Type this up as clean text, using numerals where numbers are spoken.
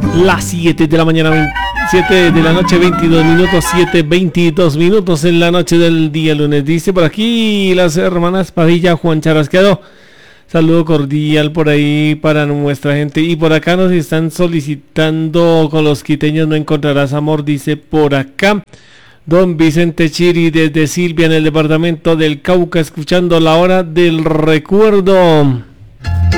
Las 7 de la mañana, 7 de la noche, 22 minutos, 7:22 minutos en la noche del día lunes. Dice por aquí las hermanas Padilla, Juan Charrasqueado. Saludo cordial por ahí para nuestra gente. Y por acá nos están solicitando, con los quiteños no encontrarás amor, dice por acá don Vicente Chiri desde Silvia en el departamento del Cauca, escuchando la hora del recuerdo.